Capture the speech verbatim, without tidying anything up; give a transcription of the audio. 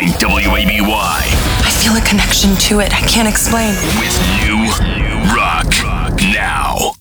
on W A B Y. I feel a connection to it. I can't explain. With new rock now.